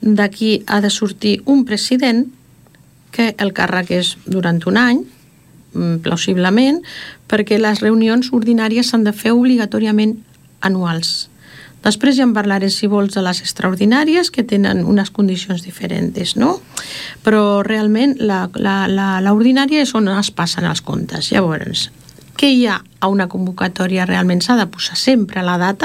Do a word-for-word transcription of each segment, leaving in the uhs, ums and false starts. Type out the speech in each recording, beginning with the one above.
d'aquí ha de sortir un president que el càrrec és durant un any, plausiblement, perquè les reunions ordinàries s'han de fer obligatòriament anuals. Després ja en parlaré, si vols, de les extraordinàries, que tenen unes condicions diferents, no? Però realment l'ordinària és on es passen els comptes. Llavors, què hi ha a una convocatòria? Realment s'ha de posar sempre la data,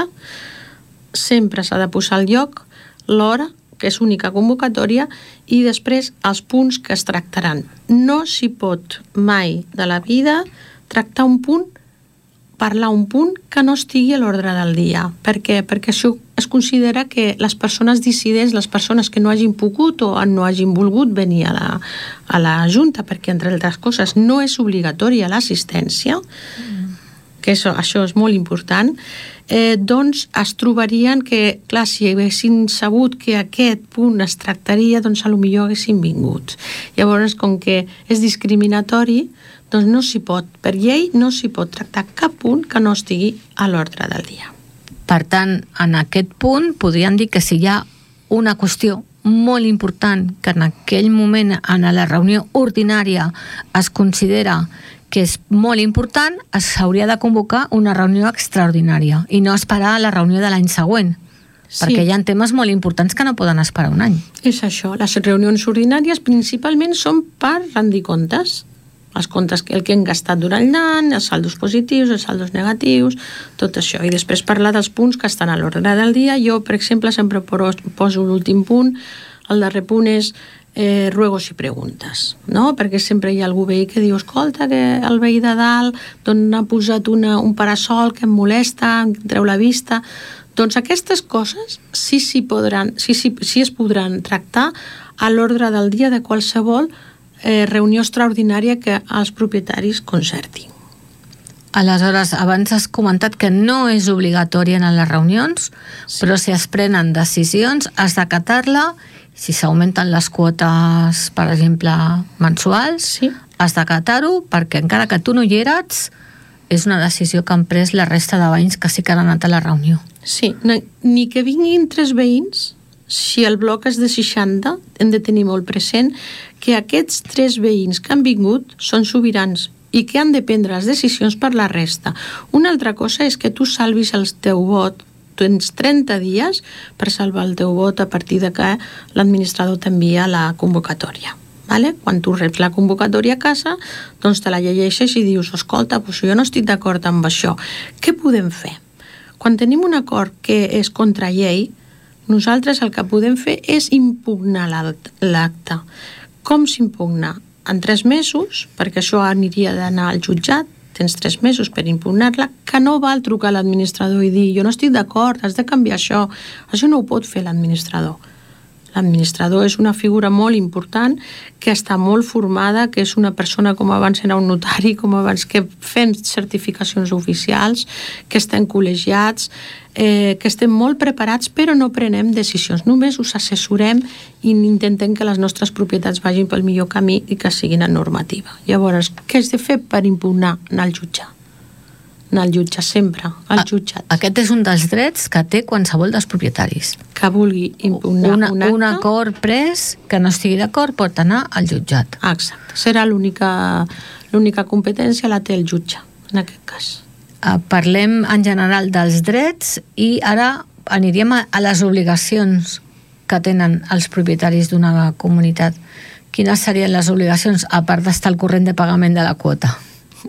sempre s'ha de posar el lloc, l'hora, que és única convocatòria, i després els punts que es tractaran. No s'hi pot mai de la vida tractar un punt, parlar un punt que no estigui a l'ordre del dia. Per què? Perquè això es considera que les persones dissidents, les persones que no hagin pogut o no hagin volgut venir a la, a la Junta, perquè, entre altres coses, no és obligatòria l'assistència, mm. que això, això és molt important, eh, doncs es trobarien que, clar, si haguessin sabut que aquest punt es tractaria, doncs potser haguessin vingut. Llavors, com que és discriminatori, doncs no s'hi pot, per llei no s'hi pot tractar cap punt que no estigui a l'ordre del dia. Per tant, en aquest punt podríem dir que si hi ha una qüestió molt important que en aquell moment, en la reunió ordinària, es considera que és molt important, s'hauria de convocar una reunió extraordinària i no esperar a la reunió de l'any següent. Sí. Perquè hi ha temes molt importants que no poden esperar un any. És això, les reunions ordinàries principalment són per rendir comptes. Els comptes, el que hem gastat durant l'any, els saldos positius, els saldos negatius, tot això. I després parlar dels punts que estan a l'ordre del dia. Jo, per exemple, sempre poso l'últim punt. El darrer punt és eh, ruegos i preguntes, no? Perquè sempre hi ha algú veí que diu, escolta, que el veí de dalt doncs ha posat una, un parasol que em molesta, em treu la vista. Doncs aquestes coses sí, sí, podran, sí, sí, sí es podran tractar a l'ordre del dia de qualsevol Eh, reunió extraordinària que els propietaris concertin. Aleshores, abans has comentat que no és obligatòria en les reunions, sí. Però si es prenen decisions, has d'acatar-la. Si s'augmenten les quotes, per exemple, mensuals, sí. Has d'acatar-ho, perquè encara que tu no hi eres, és una decisió que han pres la resta de veïns que sí que han anat a la reunió. Sí, ni que vinguin tres veïns. Si el bloc és de seixanta, hem de tenir molt present que aquests tres veïns que han vingut són sobirans i que han de prendre les decisions per la resta. Una altra cosa és que tu salvis el teu vot. Tens trenta dies per salvar el teu vot a partir de que l'administrador t'envia la convocatòria. Vale? Quan tu reps la convocatòria a casa, doncs te la llegeixes i dius, escolta, doncs jo no estic d'acord amb això. Què podem fer? Quan tenim un acord que és contra llei, nosaltres el que podem fer és impugnar l'acte. Com s'impugna? En tres mesos, perquè això aniria d'anar al jutjat, tens tres mesos per impugnar-la, que no val trucar a l'administrador i dir jo no estic d'acord, has de canviar això. Això no ho pot fer l'administrador. L'administrador és una figura molt important, que està molt formada, que és una persona com abans era un notari, com abans que fem certificacions oficials, que estem col·legiats, eh, que estem molt preparats, però no prenem decisions. Només us assessorem i intentem que les nostres propietats vagin pel millor camí i que siguin en normativa. Llavors, què has de fer per impugnar? Anar al jutge. Anar al jutge sempre, al jutjat. Aquest és un dels drets que té qualsevol dels propietaris. Que vulgui impugnar una, un acte. Un acord pres que no estigui d'acord pot anar al jutjat. Exacte. Serà l'única l'única competència la té el jutge, en aquest cas. Uh, parlem en general dels drets i ara aniríem a, a les obligacions que tenen els propietaris d'una comunitat. Quines serien les obligacions, a part d'estar al corrent de pagament de la quota?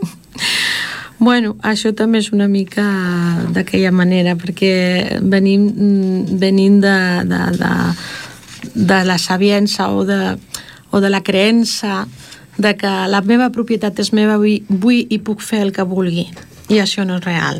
Bueno, això també és una mica d'aquella manera, perquè venim, venim de, de, de, de la sabiença o de, o de la creença de que la meva propietat és meva, vull, vull i puc fer el que vulgui, i això no és real.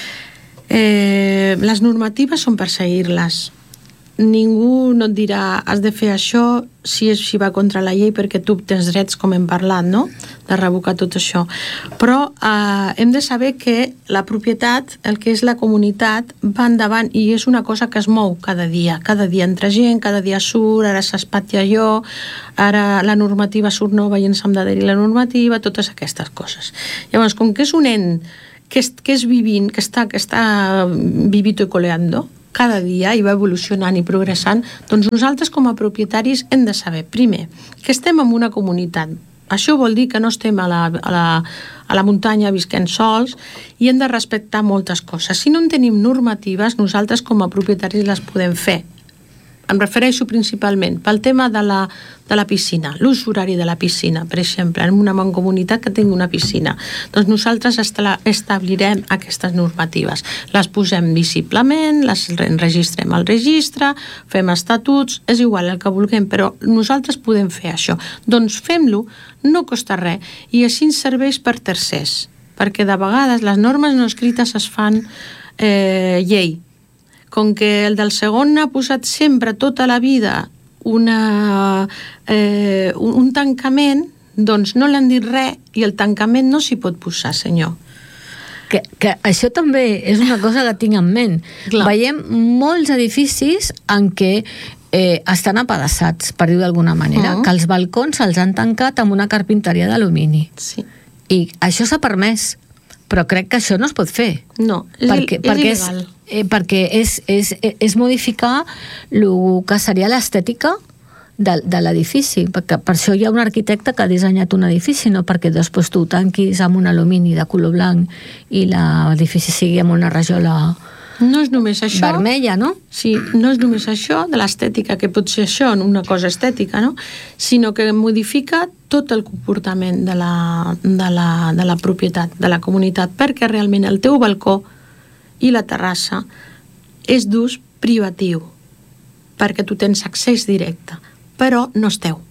Eh, les normatives són per seguir-les. Ningú no et dirà has de fer això si, és, si va contra la llei perquè tu tens drets, com hem parlat, no? De revocar tot això. Però eh, hem de saber que la propietat, el que és la comunitat, va endavant i és una cosa que es mou cada dia. Cada dia entra gent, cada dia surt, ara s'espatlla allò, ara la normativa surt nova i ens hem d'adherir a la normativa, totes aquestes coses. Llavors, com que és un ent que és, que és vivint, que està, que està vivito i coleando, cada dia i va evolucionant i progressant, doncs nosaltres com a propietaris hem de saber, primer, que estem en una comunitat. Això vol dir que no estem a la, a la, a la muntanya visquent sols i hem de respectar moltes coses. Si no en tenim normatives, nosaltres com a propietaris les podem fer. Em refereixo principalment pel tema de la, de la piscina, l'ús horari de la piscina, per exemple, en una mancomunitat que tingui una piscina. Doncs nosaltres establirem aquestes normatives. Les posem visiblement, les enregistrem al registre, fem estatuts, és igual el que vulguem, però nosaltres podem fer això. Doncs fem-lo, no costa res, i així ens serveix per tercers, perquè de vegades les normes no escrites es fan eh, llei. Com que el del segon ha posat sempre tota la vida una, eh, un, un tancament, doncs no l'han dit res i el tancament no s'hi pot posar, senyor. Que, que això també és una cosa que tinc en ment. Clar. Veiem molts edificis en què eh, estan apedaçats, per dir-ho d'alguna manera, uh-huh. que els balcons se'ls han tancat amb una carpinteria d'alumini. Sí. I això s'ha permès, però crec que això no es pot fer. No, és, perquè, és perquè il·legal. És, eh, perquè és, és, és modificar el que seria l'estètica de, de l'edifici, perquè per això hi ha un arquitecte que ha dissenyat un edifici, no perquè després tu tanquis amb un alumini de color blanc i l'edifici sigui amb una rajola no és només això, vermella, no? Sí, no és només això de l'estètica, que pot ser això, una cosa estètica, no? Sinó que modifica tot el comportament de la, de la, de la propietat, de la comunitat, perquè realment el teu balcó i la terrassa és d'ús privatiu, perquè tu tens accés directe, però no és teu.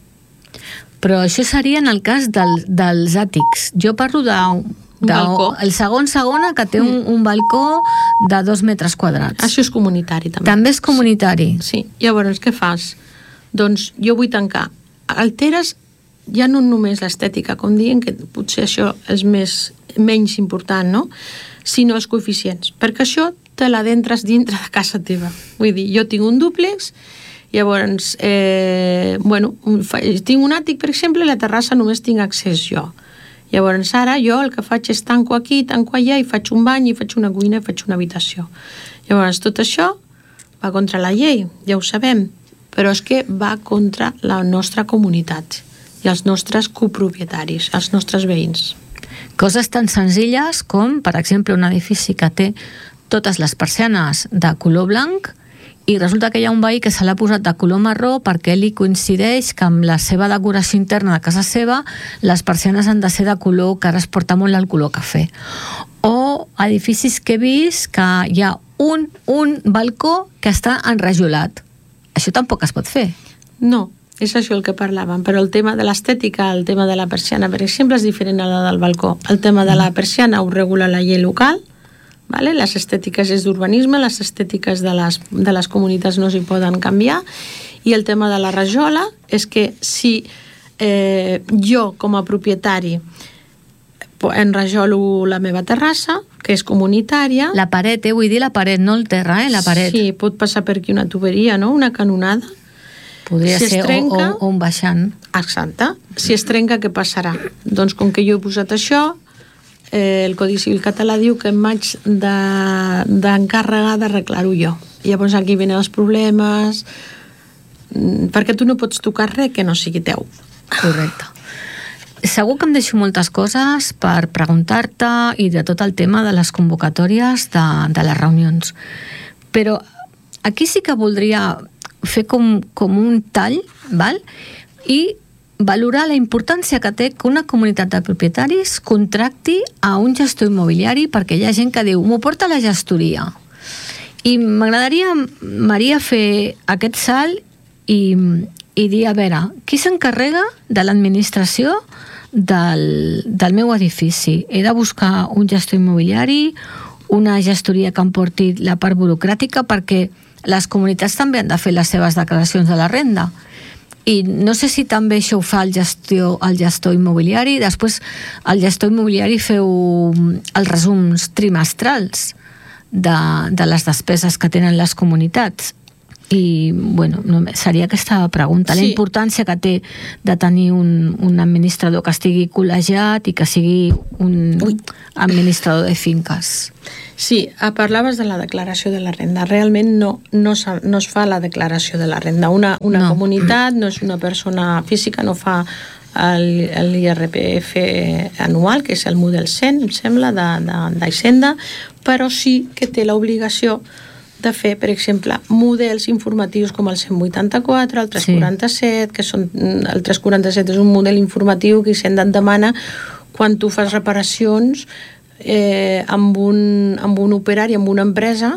Però això seria en el cas del, dels àtics. Jo parlo de... de balcó. El segon segona que té un, un balcó de dos metres quadrats. Això és comunitari, també. També és comunitari. Sí, sí. Llavors, què fas? Doncs jo vull tancar. Alteres ja no només l'estètica, com diuen, que potser això és més, menys important, no? Sinó els coeficients, perquè això te l'adentres dintre de casa teva. Vull dir, jo tinc un dúplex, llavors, eh, bueno, tinc un àtic, per exemple, i la terrassa només tinc accés jo. Llavors, ara jo el que faig és tanco aquí, tanco allà, i faig un bany, i faig una cuina, i faig una habitació. Llavors, tot això va contra la llei, ja ho sabem, però és que va contra la nostra comunitat i els nostres copropietaris, els nostres veïns. Coses tan senzilles com, per exemple, un edifici que té totes les persianes de color blanc i resulta que hi ha un veí que se l'ha posat de color marró perquè li coincideix que amb la seva decoració interna de casa seva les persianes han de ser de color, que ara es porta molt el color cafè. O edificis que he vist que hi ha un, un balcó que està enrajolat. Això tampoc es pot fer. No, és això el que parlàvem, però el tema de l'estètica, el tema de la persiana, per exemple, és diferent a la del balcó. El tema de la persiana ho regula la llei local, vale? Les estètiques és d'urbanisme, les estètiques de les, de les comunitats no s'hi poden canviar, i el tema de la rajola és que si eh, jo com a propietari enrajolo la meva terrassa, que és comunitària... La paret, eh? Vull dir la paret, no el terra, eh? La paret. Sí, pot passar per aquí una tuberia, no? Una canonada. Podria si ser trenca, o, o un baixant. Exacte. Si es trenca, què passarà? Doncs com que jo he posat això, eh, el Codi Civil català diu que em vaig d'encarregar de, d'arreglar-ho jo. Llavors aquí venen els problemes, perquè tu no pots tocar res que no sigui teu. Correcte. Segur que em deixo moltes coses per preguntar-te i de tot el tema de les convocatòries de, de les reunions. Però aquí sí que voldria fer com, com un tall, val? I valorar la importància que té que una comunitat de propietaris contracti a un gestor immobiliari, perquè hi ha gent que diu, m'ho porta la gestoria. I m'agradaria, Maria, fer aquest salt i, i dir, a veure, qui s'encarrega de l'administració del, del meu edifici? He de buscar un gestor immobiliari, una gestoria que em porti la part burocràtica, perquè les comunitats també han de fer les seves declaracions de la renda. I no sé si també això ho fa el gestor, el gestor immobiliari. Després, el gestor immobiliari feu els resums trimestrals de, de les despeses que tenen les comunitats. I, bueno, només seria aquesta pregunta. Sí. La importància que té de tenir un, un administrador que estigui col·legiat i que sigui un Ui. administrador de finques. Sí, parlaves de la declaració de la renda. Realment no, no, no es fa la declaració de la renda. Una, una no. comunitat no és una persona física, no fa l'I R P F anual, que és el model cent, em sembla, d'Hisenda, però sí que té l'obligació de fer, per exemple, models informatius com el cent vuitanta-quatre, el tres cents quaranta-set, sí. que són, el tres cents quaranta-set és un model informatiu que Hisenda et demana quan tu fas reparacions eh, amb, un, amb un operari, amb una empresa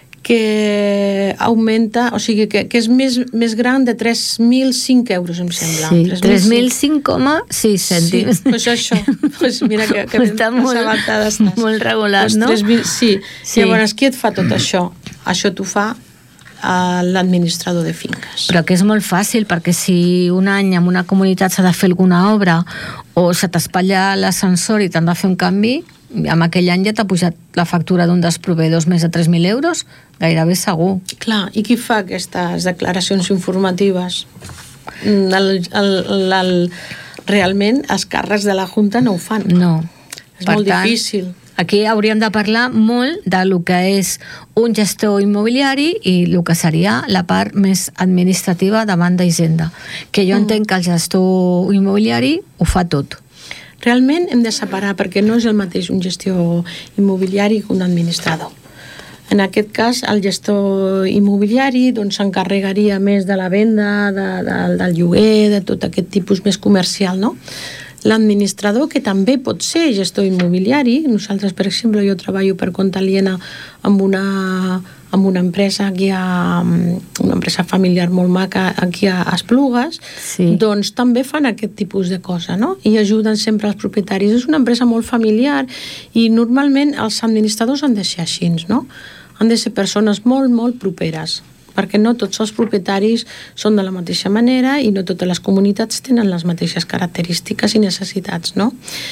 que augmenta, o sigui, que, que és més, més gran de tres mil cinc euros, em sembla. Sí, tres mil cinc coma sis cèntims. Sí, doncs això. Pues mira que, que està molt, molt regulat, pues no? tres mil, sí. sí. Llavors, qui et fa tot això? Això t'ho fa l'administrador de finques. Però que és molt fàcil, perquè si un any en una comunitat s'ha de fer alguna obra o se t'espatlla l'ascensor i t'han de fer un canvi, amb aquell any ja t'ha pujat la factura d'un dels proveïdors més de tres mil euros, gairebé segur. Clar, i qui fa aquestes declaracions informatives? El, el, el, el, realment els càrrecs de la Junta no ho fan. No. És molt tant, difícil. Aquí hauríem de parlar molt de lo que és un gestor immobiliari i el que seria la part més administrativa davant d'Hisenda. Que jo mm. entenc que el gestor immobiliari ho fa tot. Realment hem de separar, perquè no és el mateix un gestor immobiliari que un administrador. En aquest cas, el gestor immobiliari doncs, s'encarregaria més de la venda, de, de, del lloguer, de tot aquest tipus més comercial, no? L'administrador, que també pot ser gestor immobiliari, nosaltres, per exemple, jo treballo per compte aliena amb una, amb una empresa aquí a, una empresa familiar molt maca aquí a Esplugues, sí. Doncs també fan aquest tipus de cosa, no? I ajuden sempre els propietaris. És una empresa molt familiar i normalment els administradors han de ser així, no? Han de ser persones molt, molt properes, perquè no tots els propietaris són de la mateixa manera i no totes les comunitats tenen les mateixes característiques i necessitats, no?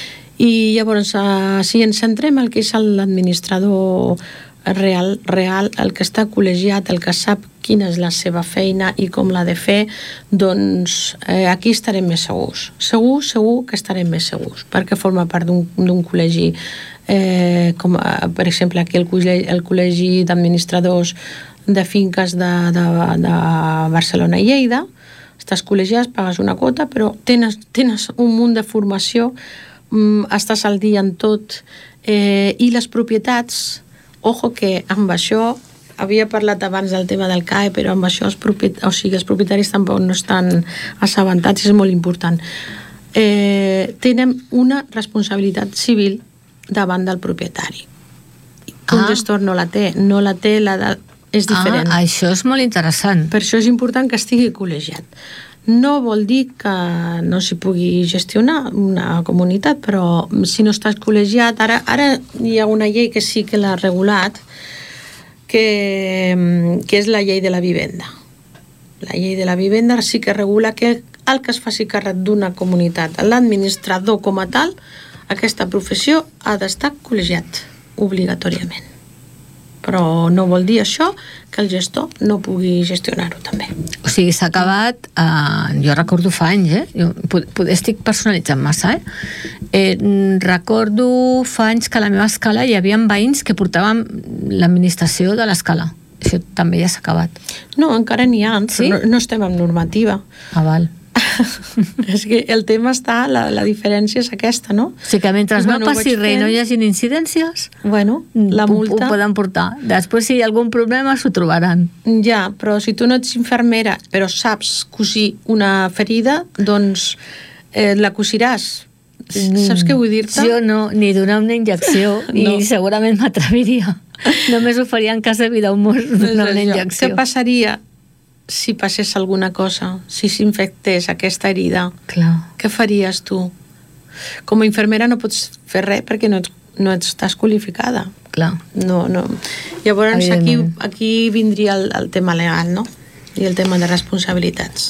I llavors, eh, si ens centrem el que és l'administrador real, real, el que està col·legiat, el que sap quina és la seva feina i com l'ha de fer, doncs eh, aquí estarem més segurs. Segur, segur que estarem més segurs, perquè forma part d'un col·legi, eh, com per exemple aquí el col·legi, el col·legi d'administradors de finques de, de, de Barcelona i Lleida. Estàs col·legiat, pagues una quota, però tens, tens un munt de formació, mm, estàs al dia en tot, eh, i les propietats, ojo que amb això, havia parlat abans del tema del C A E, però amb això els, propiet, o sigui, els propietaris tampoc no estan assabentats, és molt important. Eh, tenen una responsabilitat civil davant del propietari. Ah. Un gestor no la té, no la té la de és diferent. Ah, això és molt interessant. Per això és important que estigui col·legiat. No vol dir que no s'hi pugui gestionar una comunitat, però si no estàs col·legiat, ara, ara hi ha una llei que sí que l'ha regulat, que, que és la llei de la vivenda. La llei de la vivenda sí que regula que el que es faci càrrec d'una comunitat, l'administrador com a tal, aquesta professió ha d'estar col·legiat obligatòriament. Però no vol dir això que el gestor no pugui gestionar-ho també. O sigui, s'ha acabat, eh, jo recordo fa anys, eh? Jo, poder estic personalitzant massa, eh? eh? Recordo fa anys que a la meva escala hi havia veïns que portaven l'administració de l'escala. Això també ja s'ha acabat. No, encara n'hi ha, sí? no, no estem en normativa. Ah, val. És que el tema està, la, la diferència és aquesta, no? O sigui que mentre no bueno, passi res i no hi hagi incidències, bueno, la multa ho poden portar. Després, si hi ha algun problema, s'ho trobaran. Ja, però si tu no ets infermera, però saps cosir una ferida, doncs eh, la cosiràs. Saps què vull dir-te? Jo no, ni donar una injecció, no. I segurament m'atreviria. Només ho faria en cas de vida o mort donar una injecció. Què passaria si passés alguna cosa, si s'infectés aquesta herida? Clar. Què faries tu? Com a infermera no pots fer res perquè no, ets, no estàs qualificada. Clar. No, no. Llavors aquí, aquí vindria el, el tema legal, no? I el tema de responsabilitats.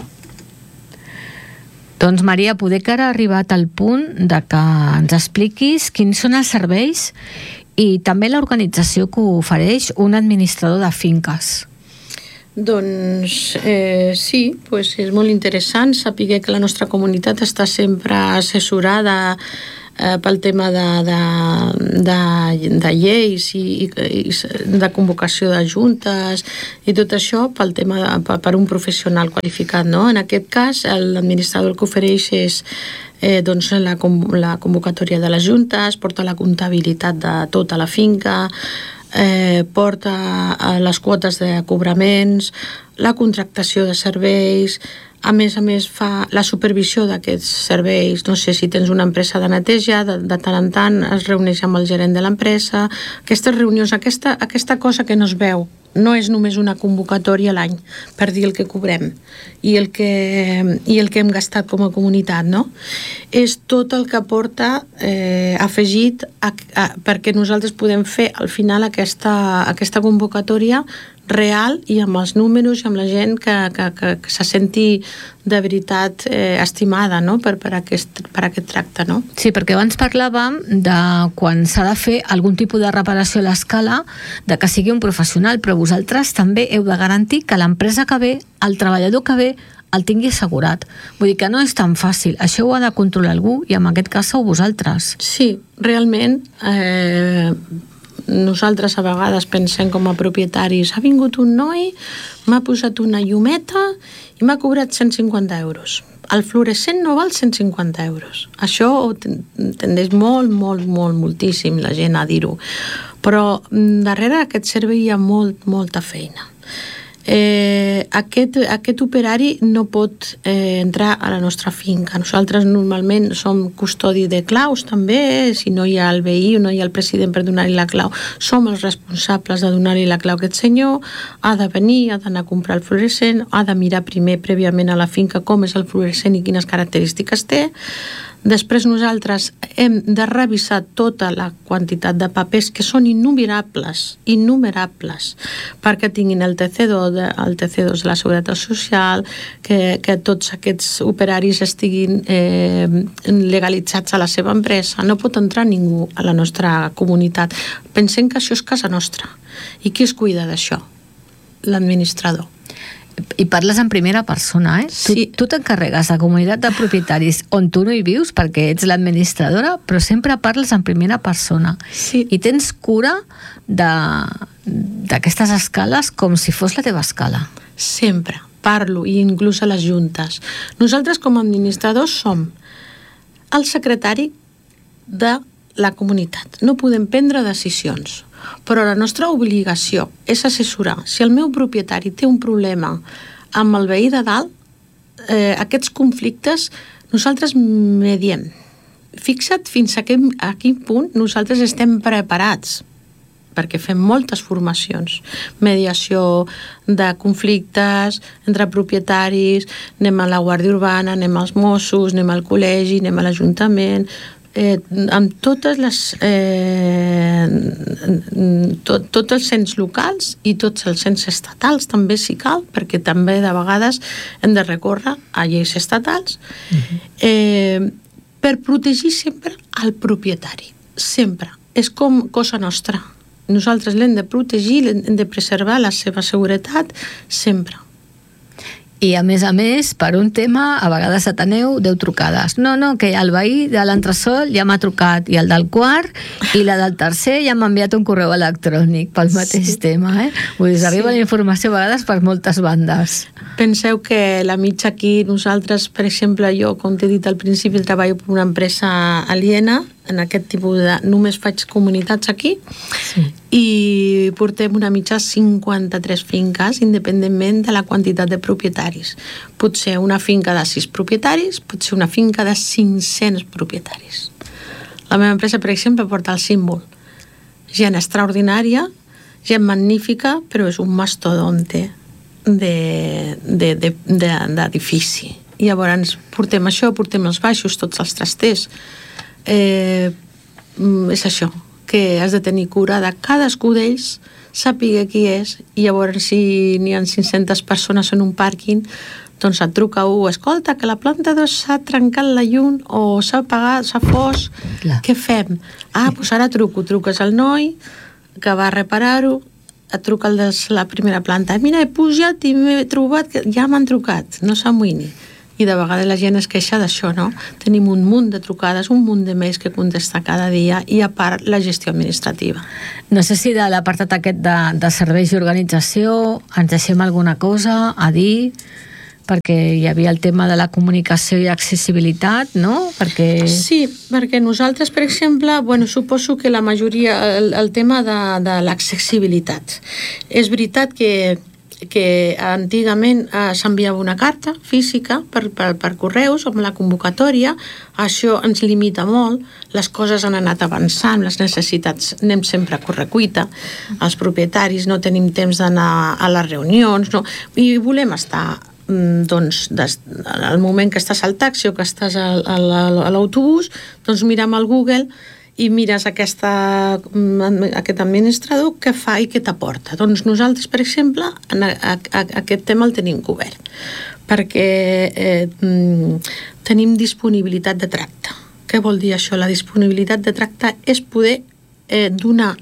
Doncs Maria, poder que ara ha arribat al punt de que ens expliquis quins són els serveis i també l'organització que ofereix un administrador de finques. Doncs eh, sí, pues és molt interessant saber que la nostra comunitat està sempre assessorada eh, pel tema de, de, de, de lleis i, i de convocació de juntes i tot això pel tema de, per, per un professional qualificat, no? En aquest cas, l'administrador que ofereix és eh, doncs la, la convocatòria de les juntes, porta la comptabilitat de tota la finca, eh, porta les quotes de cobraments, la contractació de serveis, a més a més fa la supervisió d'aquests serveis. No sé si tens una empresa de neteja, de, de tant en tant es reuneix amb el gerent de l'empresa. Aquestes reunions, aquesta, aquesta cosa que no es veu, no és només una convocatòria a l'any per dir el que cobrem i el que, i el que hem gastat com a comunitat, no? És tot el que porta eh, afegit a, a, perquè nosaltres podem fer al final aquesta, aquesta convocatòria real i amb els números i amb la gent que, que, que, que se senti de veritat eh, estimada, no? per, per, aquest, per aquest tracte, no? Sí, perquè abans parlàvem de quan s'ha de fer algun tipus de reparació a l'escala, de que sigui un professional, però vosaltres també heu de garantir que l'empresa que ve, el treballador que ve, el tingui assegurat. Vull dir que no és tan fàcil. Això ho ha de controlar algú i en aquest cas sou vosaltres. Sí, realment eh, nosaltres a vegades pensem com a propietaris, ha vingut un noi, m'ha posat una llumeta i m'ha cobrat cent cinquanta euros. El fluorescent no val cent cinquanta euros. Això ho tendeix molt, molt, molt, moltíssim la gent a dir-ho. Però darrere d'aquest servei hi ha molt, molta feina. Eh, aquest, aquest operari no pot eh, entrar a la nostra finca. Nosaltres normalment som custodi de claus també, eh? Si no hi ha el veí o no hi ha el president per donar-li la clau, som els responsables de donar-li la clau a aquest senyor. Ha de venir, ha d'anar a comprar el fluorescent, ha de mirar primer prèviament a la finca com és el fluorescent i quines característiques té. Després nosaltres hem de revisar tota la quantitat de papers que són innumerables, innumerables, perquè tinguin el T C dos, el T C dos de la Seguretat Social, que, que tots aquests operaris estiguin eh, legalitzats a la seva empresa. No pot entrar ningú a la nostra comunitat. Pensem que això és casa nostra. I qui es cuida d'això? L'administrador. I parles en primera persona, eh? Sí. Tu, tu t'encarregues de comunitat de propietaris on tu no hi vius perquè ets l'administradora, però sempre parles en primera persona. Sí. I tens cura d'aquestes escales com si fos la teva escala. Sempre. Parlo, i inclús a les juntes. Nosaltres com a administradors som el secretari de la comunitat. No podem prendre decisions, però la nostra obligació és assessorar. Si el meu propietari té un problema amb el veí de dalt, eh, aquests conflictes nosaltres mediem. Fixa't fins a quin, a quin punt nosaltres estem preparats, perquè fem moltes formacions. Mediació de conflictes entre propietaris, anem a la Guàrdia Urbana, anem als Mossos, anem al col·legi, anem a l'Ajuntament. Eh, amb totes les eh, tot, tots els cens locals i tots els cens estatals també si cal, perquè també de vegades hem de recórrer a lleis estatals uh-huh. eh, per protegir sempre el propietari, sempre és com cosa nostra, nosaltres l'hem de protegir, l'hem de preservar la seva seguretat sempre. I a més a més, per un tema, a vegades ateneu deu trucades. No, no, que el veí de l'entresol ja m'ha trucat, i el del quart, i la del tercer ja m'ha enviat un correu electrònic pel mateix sí. tema, eh? Vull dir, arriba sí. la informació a vegades per moltes bandes. Penseu que la mitja aquí, nosaltres, per exemple, jo, com t'he dit al principi, treballo per una empresa aliena, en aquest tipus de... Només faig comunitats aquí sí. i portem una mitja cinquanta-tres finques independentment de la quantitat de propietaris. Pot ser una finca de sis propietaris, pot ser una finca de cinc-cents propietaris. La meva empresa, per exemple, porta el símbol. Gent extraordinària, gent magnífica, però és un mastodonte d'edifici. I llavors portem això, portem els baixos, tots els trasters. Eh, és això, que has de tenir cura de cadascú d'ells, sàpiga qui és, i llavors si n'hi ha cinc-centes persones en un pàrquing, doncs et truca un, escolta, que la planta dos s'ha trencat la llum o s'ha apagat, s'ha fos, Clar. Què fem? Ah, doncs ara truco, truques al noi que va reparar-ho, et truca el de la primera planta. Mira, he pujat i m'he trobat que ja m'han trucat, no s'amoïni. I de vegades la gent es queixa d'això, no? Tenim un munt de trucades, un munt de mails que contestar cada dia i a part la gestió administrativa. No sé si de l'apartat aquest de, de serveis i organització ens deixem alguna cosa a dir, perquè hi havia el tema de la comunicació i accessibilitat, no? Perquè... Sí, perquè nosaltres, per exemple, bueno, suposo que la majoria, el, el tema de, de l'accessibilitat. És veritat que que antigament eh, s'enviava una carta física per, per, per correus amb la convocatòria. Això ens limita molt, les coses han anat avançant, les necessitats anem sempre a correcuita, els propietaris no tenim temps d'anar a les reunions, no? I volem estar doncs, des, al moment que estàs al taxi o que estàs a, a, a l'autobús, doncs miram al Google i mires aquesta, aquest administrador què fa i què t'aporta. Doncs nosaltres, per exemple, en a, a, a, aquest tema el tenim cobert, perquè eh, tenim disponibilitat de tracte. Què vol dir això? La disponibilitat de tracte és poder eh, donar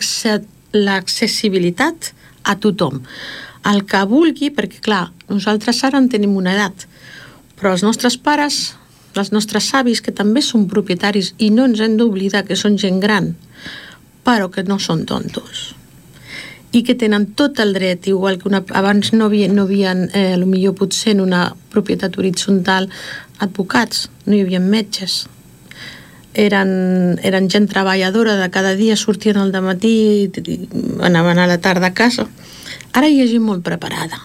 l'accessibilitat a tothom. El que vulgui, perquè clar, nosaltres ara en tenim una edat, però els nostres pares, els nostres avis, que també són propietaris i no ens hem d'oblidar que són gent gran, però que no són tontos i que tenen tot el dret, igual que una, abans no havia, no havia eh, potser potser en una propietat horitzontal advocats, no hi havia metges, eren, eren gent treballadora, de cada dia sortien al dematí i anaven a la tarda a casa. Ara hi ha gent molt preparada,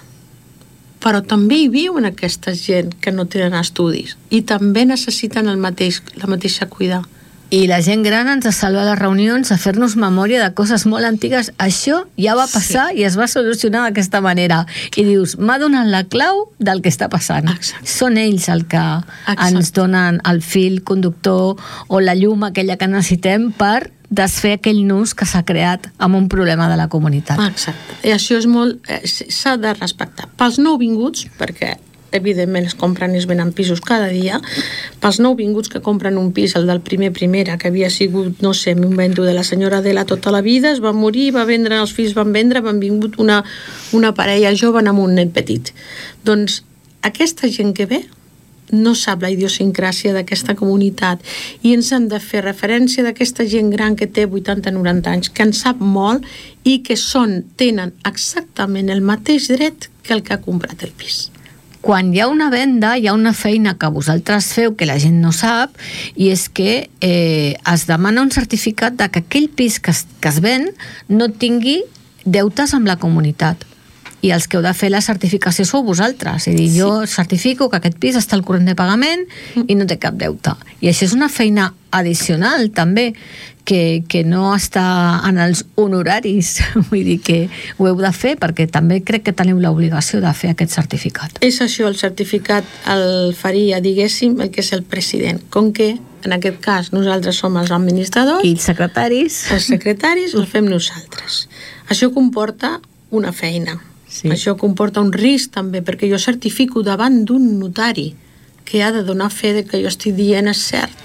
però també hi viuen aquesta gent que no tenen estudis i també necessiten el mateix, la mateixa cuidar. I la gent gran ens salva a les reunions a fer-nos memòria de coses molt antigues. Això ja va passar, sí, i es va solucionar d'aquesta manera. I dius, m'ha donat la clau del que està passant. Exacte. Són ells el que Exacte. Ens donen el fil conductor o la llum aquella que necessitem per desfer aquell nus que s'ha creat amb un problema de la comunitat. Exacte. I això és molt... Eh, s'ha de respectar. Pels nouvinguts, perquè evidentment es compren i es venen pisos cada dia, pels nouvinguts que compren un pis, el del primer primera, que havia sigut, no sé, m'invento, de la senyora Adela tota la vida, es va morir, va vendre, els fills van vendre, van vingut una, una parella jove amb un nen petit. Doncs aquesta gent que ve no sap la idiosincràsia d'aquesta comunitat i ens han de fer referència d'aquesta gent gran que té vuitanta noranta anys, que en sap molt i que són, tenen exactament el mateix dret que el que ha comprat el pis. Quan hi ha una venda, hi ha una feina que vosaltres feu que la gent no sap, i és que eh, es demana un certificat de que aquell pis que es, que es ven no tingui deutes amb la comunitat. I els que heu de fer la certificació sou vosaltres. És a dir, sí. Jo certifico que aquest pis està al corrent de pagament i no té cap deute. I això és una feina addicional, també, que, que no està en els honoraris. Vull dir que ho heu de fer perquè també crec que teniu l'obligació de fer aquest certificat. És això, el certificat el faria, diguéssim, el que és el president. Com que, en aquest cas, nosaltres som els administradors... I els secretaris. Els secretaris el fem nosaltres. Això comporta una feina. Sí. Això comporta un risc també, perquè jo certifico davant d'un notari que ha de donar fe de que jo estic dient és cert.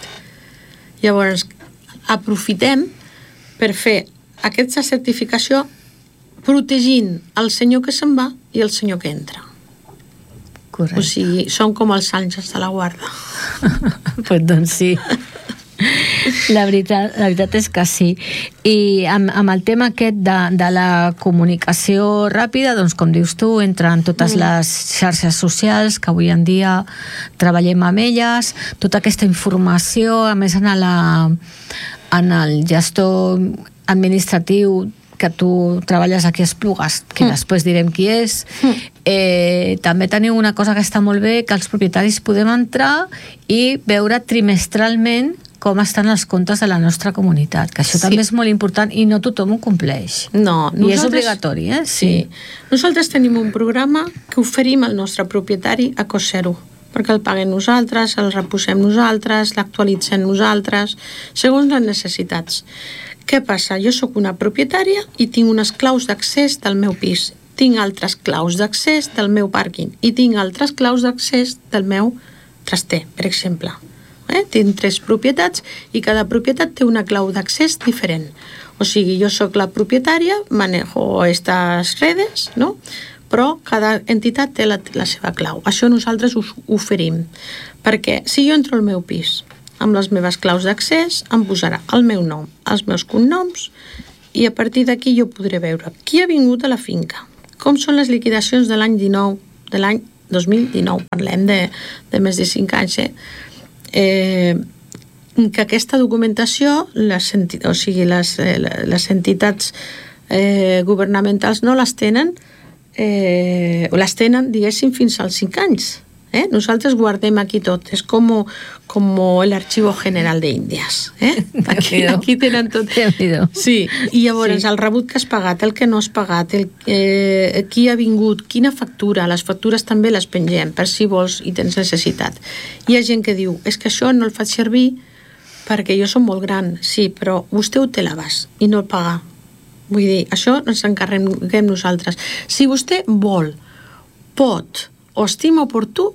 Llavors, aprofitem per fer aquesta certificació protegint el senyor que se'n va i el senyor que entra. Correcte. O sigui, són com els àngels de la guarda. Pues doncs sí. La veritat, la veritat és que sí. I amb, amb el tema aquest de, de la comunicació ràpida, doncs com dius tu, entren totes mm. les xarxes socials que avui en dia treballem amb elles, tota aquesta informació, a més en, la, en el gestor administratiu que tu treballes aquí a Esplugues, que mm. després direm qui és. Mm. Eh, també teniu una cosa que està molt bé, que els propietaris podem entrar i veure trimestralment com estan els comptes de la nostra comunitat, que això sí. També és molt important i no tothom ho compleix. No, I és obligatori, eh? Sí. sí. Nosaltres tenim un programa que oferim al nostre propietari a cost zero, perquè el paguem nosaltres, el reposem nosaltres, l'actualitzem nosaltres, segons les necessitats. Què passa? Jo sóc una propietària i tinc unes claus d'accés del meu pis, tinc altres claus d'accés del meu pàrquing i tinc altres claus d'accés del meu traster, per exemple. Eh? Tinc tres propietats i cada propietat té una clau d'accés diferent. O sigui, jo sóc la propietària, manejo estas redes, no? Però cada entitat té la, la seva clau. Això nosaltres us oferim, perquè si jo entro al meu pis amb les meves claus d'accés, em posarà el meu nom, els meus cognoms, i a partir d'aquí jo podré veure qui ha vingut a la finca, com són les liquidacions de l'any dinou, de l'any dos mil dinou, parlem de, de més de cinc anys, eh? Eh, que aquesta documentació, les, enti, o sigui, les, les entitats eh, governamentals no les tenen, Eh, o les tenen, diguéssim, fins als cinc anys. Eh? Nosaltres guardem aquí tot. És com, com el Archivo General d'Índies. Eh? Aquí, aquí tenen tot. Sí. I llavors, sí. El rebut que has pagat, el que no has pagat, el, eh, qui ha vingut, quina factura, les factures també les pengem, per si vols i tens necessitat. Hi ha gent que diu, és que això no el faig servir perquè jo som molt gran. Sí, però vostè ho té a l'abast i no el paga. Vull dir, això ens encarreguem nosaltres. Si vostè vol, pot o estima oportú,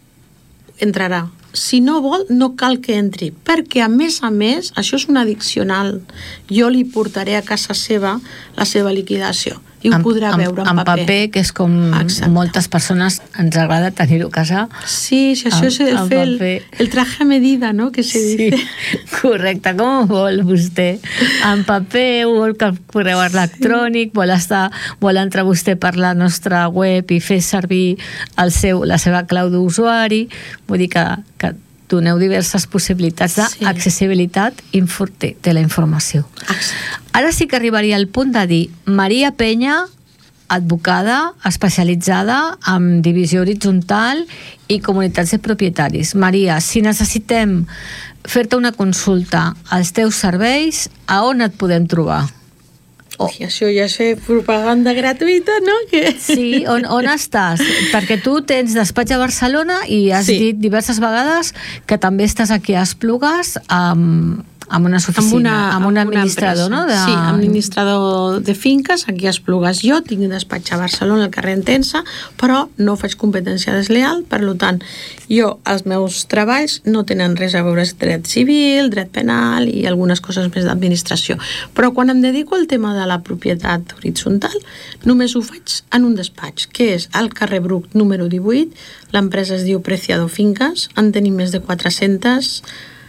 entrarà. Si no vol, no cal que entri, perquè a més a més, això és un addicional. Jo li portaré a casa seva la seva liquidació i ho en, podrà en, veure en, en paper. En paper, que és com Exacte. Moltes persones ens agrada tenir-ho a casa. Sí, si això en, és el, fer el, el traje a medida, no?, que se sí, dice. Correcte, com ho vol vostè? En paper, ho vol que correu electrònic, sí. vol, estar, vol entrar vostè per la nostra web i fer servir el seu, la seva clau d'usuari, vull dir que, que doneu diverses possibilitats d'accessibilitat sí. de la informació. Exacte. Ara sí que arribaria al punt de dir Maria Penya, advocada especialitzada en divisió horitzontal i comunitats de propietaris. Maria, si necessitem fer-te una consulta als teus serveis, a on et podem trobar? Oh. I això ja sé, propaganda gratuïta, no? Que... Sí, on, on estàs? Perquè tu tens despatx a Barcelona i has sí. dit diverses vegades que també estàs aquí a Esplugues amb, amb una oficina, amb, una, amb un administrador, no? De... Sí, administrador de finques, aquí a Esplugues. Jo tinc despatx a Barcelona, al carrer Entença, però no faig competència desleal, per tant, jo, els meus treballs no tenen res a veure amb dret civil, dret penal i algunes coses més d'administració. Però quan em dedico al tema de la propietat horitzontal, només ho faig en un despatx, que és al carrer Bruc número divuit, l'empresa es diu Preciado Finques, en tenim més de quatre-centes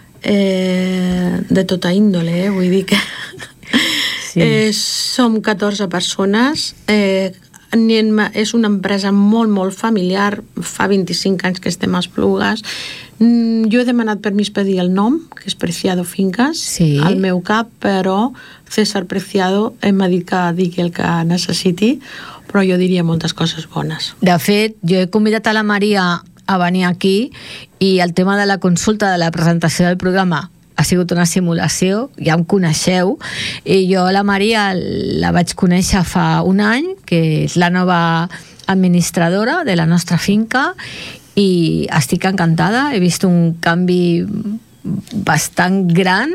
eh, de tota índole, eh? Vull dir que sí. eh, som catorze persones, eh, és una empresa molt, molt familiar, fa vint-i-cinc anys que estem a Esplugues. Jo he demanat permís per dir el nom, que és Preciado Finques, sí. al meu cap, però César Preciado m'ha dit que digui el que necessiti, però jo diria moltes coses bones. De fet, jo he convidat a la Maria a venir aquí i el tema de la consulta, de la presentació del programa, ha sigut una simulació, ja em coneixeu, i jo la Maria la vaig conèixer fa un any, que és la nova administradora de la nostra finca, i estic encantada, he vist un canvi bastant gran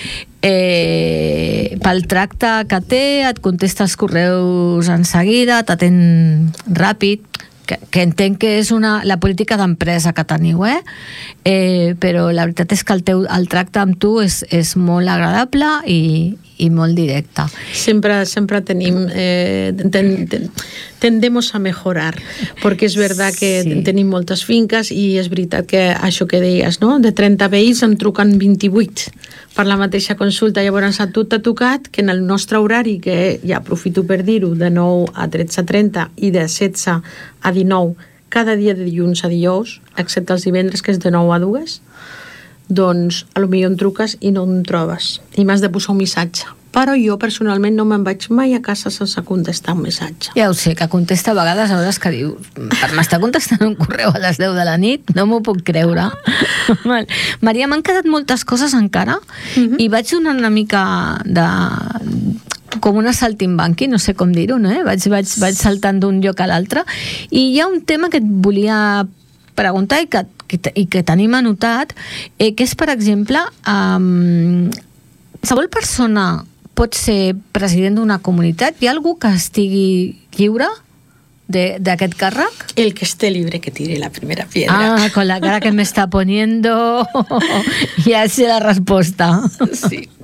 eh, pel tracte que té, et contesta els correus en seguida, t'atén ràpid, que, que entenc que és una, la política d'empresa que teniu, eh? eh? Però la veritat és que el, teu, el tracte amb tu és, és molt agradable i, i molt directe. Sempre, sempre tenim, eh, ten, ten, tendemos a mejorar, perquè és veritat que sí. tenim moltes finques i és veritat que això que deies, no? De trenta veïns en truquen vint-i-vuit per la mateixa consulta. Llavors a tu t'ha tocat que en el nostre horari, que ja aprofito per dir-ho, de nou a tretze trenta i de setze a dinou, cada dia de dilluns a dijous, excepte els divendres, que és de nou a dues, doncs a lo millor em truques i no em trobes i m'has de posar un missatge. Però jo personalment no me'n vaig mai a casa sense contestar un missatge. Ja ho sé, que contesta a vegades a hores que diu m'està contestant un correu a les deu de la nit, no m'ho puc creure. Maria, m'han quedat moltes coses encara uh-huh. i vaig donar una mica de... com una saltimbanqui, no sé com dir-ho, no? eh? vaig, vaig, vaig saltant d'un lloc a l'altre, i hi ha un tema que et volia preguntar i que, que, i que tenim anotat, eh, que és, per exemple, um, qualsevol persona pot ser president d'una comunitat? Hi ha algú que estigui lliure d'aquest càrrec? El que esté libre que tire la primera piedra. Ah, con la cara que me está poniendo ya sé la respuesta. Sí.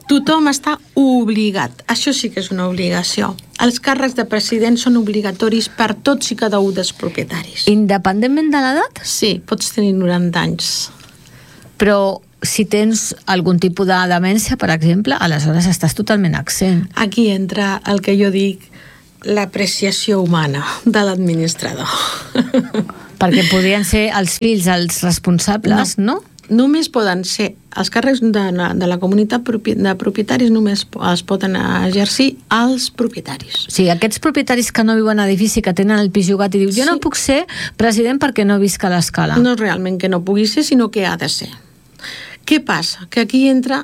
tothom està obligat. Això sí que és una obligació. Els càrrecs de president són obligatoris per tots i cada un dels propietaris. Independentment de l'edat? Sí, pots tenir noranta anys. Però si tens algun tipus de demència, per exemple, aleshores estàs totalment accent. Aquí entra el que jo dic l'apreciació humana de l'administrador. Perquè podrien ser els fills els responsables, no? no? Només poden ser, els càrrecs de, de la comunitat de propietaris només els poden exercir els propietaris. Sí, aquests propietaris que no viuen a edifici, que tenen el pis llogat i diu, jo sí. no puc ser president perquè no visc a l'escala. No és realment que no pugui ser, sinó que ha de ser. Què passa? Que aquí entra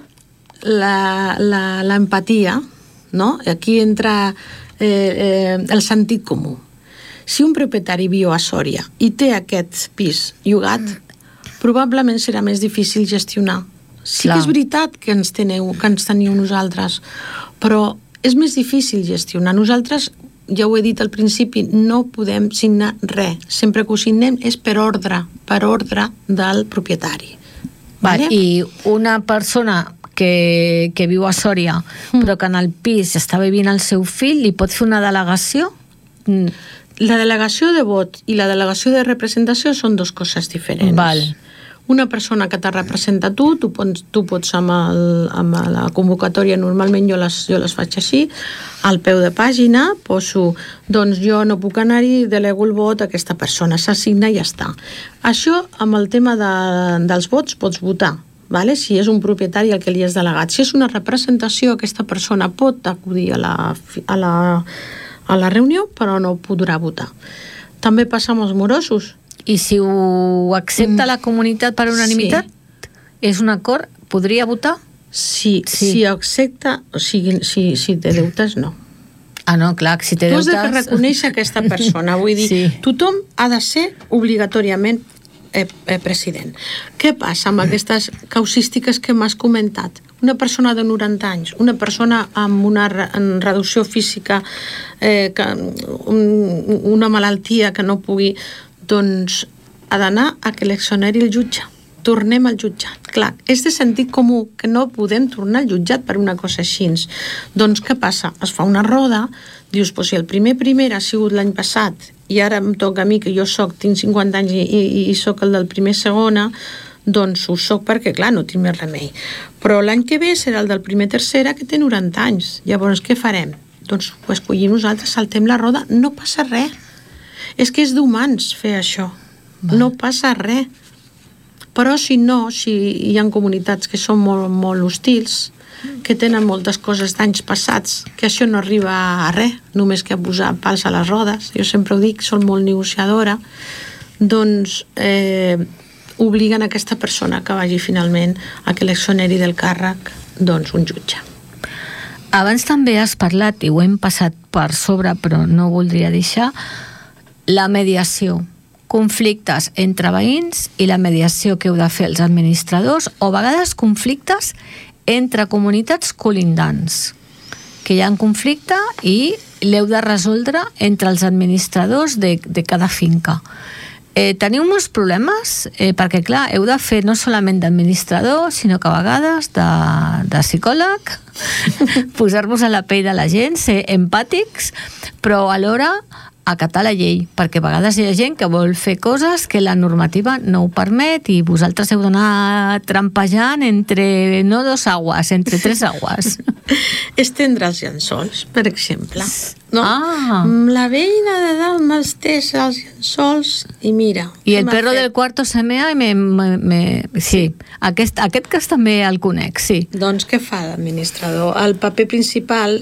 l'empatia, no? Aquí entra eh, eh, el sentit comú. Si un propietari viu a Sòria i té aquest pis llogat, mm. probablement serà més difícil gestionar. Sí Clar. que és veritat que ens, teniu, que ens teniu nosaltres, però és més difícil gestionar. Nosaltres, ja ho he dit al principi, no podem signar res. Sempre que ho signem és per ordre, per ordre del propietari. Vale? I una persona que, que viu a Sòria, mm. però que en el pis està vivint el seu fill, li pot fer una delegació? Mm. La delegació de vot i la delegació de representació són dues coses diferents. Val. Una persona que te representa tu, tu pots, tu pots amb, el, amb la convocatòria, normalment jo les, jo les faig així, al peu de pàgina poso, doncs jo no puc anar-hi, delego el vot a aquesta persona, s'assigna i ja està. Això, amb el tema de, dels vots, pots votar, vale? Si és un propietari el que li has delegat. Si és una representació, aquesta persona pot acudir a la... A la a la reunió, però no podrà votar. També passa amb els morosos. I si ho accepta mm. la comunitat per unanimitat, sí. és un acord, podria votar? Sí, sí. Si accepta, o sigui, si, si té deutes, no. Ah, no, clar, si té deutes... Tu has de reconèixer aquesta persona, vull dir, sí. tothom ha de ser obligatoriament eh, eh, president. Què passa amb aquestes causístiques que m'has comentat? Una persona de noranta anys, una persona amb una reducció física, eh, que, un, una malaltia que no pugui, doncs ha d'anar a que l'exoneri el jutge. Tornem al jutjat. Clar, és de sentit comú que no podem tornar al jutjat per una cosa així. Doncs què passa? Es fa una roda, dius, pues, si el primer primer ha sigut l'any passat i ara em toca a mi, que jo soc, tinc cinquanta anys i, i, i soc el del primer segona, doncs ho soc perquè, clar, no tinc més remei. Però l'any que ve serà el del primer tercera, que té noranta anys. Llavors, què farem? Doncs ho escollim nosaltres, saltem la roda, no passa res. És que és d'humans fer això. Va. No passa res. Però si no, si hi ha comunitats que són molt, molt hostils, que tenen moltes coses d'anys passats, que això no arriba a res, només que a posar pals a les rodes, jo sempre ho dic, soc molt negociadora, doncs... Eh, obliguen aquesta persona que vagi finalment a que l'exoneri del càrrec, doncs, un jutge. Abans també has parlat, i ho hem passat per sobre, però no voldria deixar, la mediació. Conflictes entre veïns i la mediació que heu de fer els administradors, o a vegades conflictes entre comunitats colindants, que hi ha un conflicte i l'heu de resoldre entre els administradors de, de cada finca. Eh, teniu molts problemes, eh, perquè clar, heu de fer no solament d'administrador, sinó que a vegades de, de psicòleg, posar-vos a la pell de la gent, ser empàtics, però alhora acatar la llei, perquè a vegades hi ha gent que vol fer coses que la normativa no ho permet i vosaltres heu d'anar trampejant entre, no dos aguas, entre tres aguas. Estendre els llençols, per exemple. No? Ah. La veïna de dalt m'estès els llençols i mira... I el perro fet? Del cuarto se mea i me... me, me sí, sí. Aquest, aquest cas també el conec, sí. Doncs què fa l'administrador? El paper principal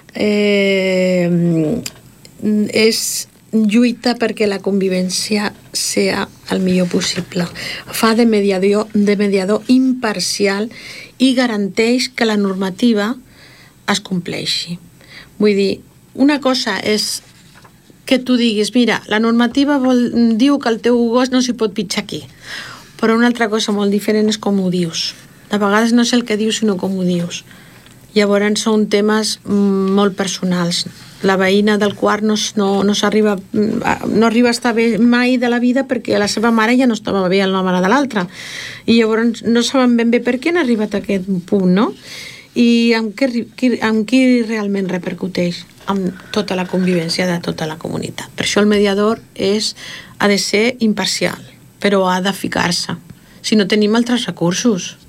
eh, és lluita perquè la convivència sea el millor possible. Fa de mediador, de mediador imparcial i garanteix que la normativa es compleixi. Vull dir, una cosa és que tu diguis, mira, la normativa vol, diu que el teu gos no s'hi pot pitjar aquí, però una altra cosa molt diferent és com ho dius. De vegades no és el que dius, sinó com ho dius. Llavors són temes molt personals. La veïna del quart no, no, no s'arriba no arriba a estar bé mai de la vida perquè la seva mare ja no estava bé amb la mare de l'altra. I llavors no saben ben bé per què han arribat a aquest punt, no? I amb qui, amb qui realment repercuteix? Amb tota la convivència de tota la comunitat. Per això el mediador és, ha de ser imparcial, però ha de ficar-se. Si no tenim altres recursos.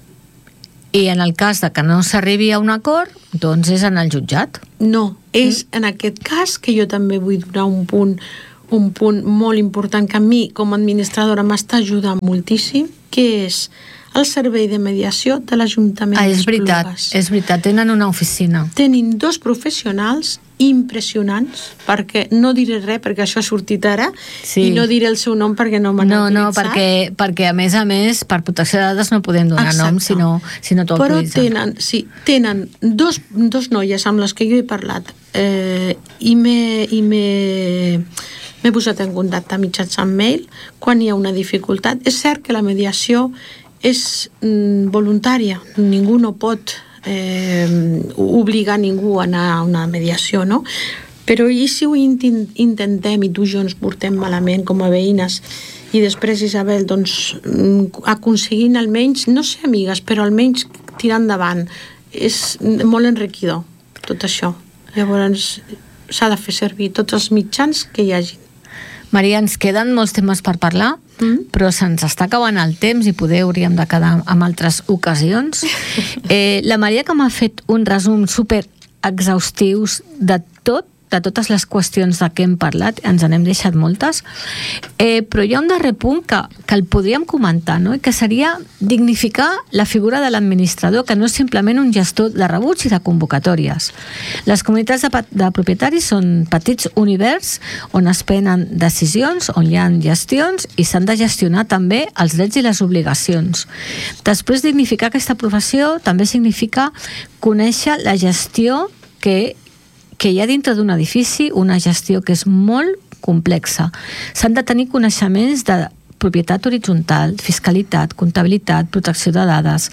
I en el cas de que no s'arribi a un acord, doncs és en el jutjat. No, és mm. en aquest cas que jo també vull donar un punt, un punt molt important que a mi, com a administradora, m'està ajudant moltíssim, que és el servei de mediació de l'Ajuntament ah, és veritat, d'Esplugues. És veritat, tenen una oficina. Tenim dos professionals impressionants, perquè no diré res, perquè això ha sortit ara, sí. I no diré el seu nom perquè no m'han no, autoritzat. No, perquè, perquè a més a més, per protecció de dades no podem donar Exacte. Nom si no, si no t'ho autoritzen. Però tenen, sí, tenen dos, dos noies amb les que jo he parlat eh, i m'he i m'he m'he posat en contacte mitjançant mail quan hi ha una dificultat. És cert que la mediació és mm, voluntària, ningú no pot eh, obligar ningú a anar a una mediació, no? Però i si ho intentem i tu i jo ens portem malament com a veïnes i després, Isabel, doncs aconseguint almenys, no sé amigues, però almenys tirar endavant, és molt enriquidor tot això. Llavors s'ha de fer servir tots els mitjans que hi hagi. Maria, ens queden molts temes per parlar, mm. però se'ns està acabant el temps i poder hauríem de quedar en altres ocasions. Eh, la Maria, que m'ha fet un resum super exhaustius de tot, de totes les qüestions de què hem parlat, ens n'hem deixat moltes, eh, però hi ha un darrer punt que, que el podríem comentar, no? I que seria dignificar la figura de l'administrador, que no és simplement un gestor de rebuts i de convocatòries. Les comunitats de, de propietaris són petits univers on es prenen decisions, on hi ha gestions i s'han de gestionar també els drets i les obligacions. Després, dignificar aquesta professió també significa conèixer la gestió que que hi ha dintre d'un edifici, una gestió que és molt complexa. S'han de tenir coneixements de propietat horitzontal, fiscalitat, comptabilitat, protecció de dades,